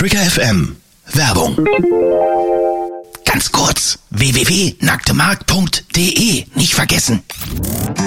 Trigger FM. Werbung. Ganz kurz, www.nacktemarkt.de. Nicht vergessen.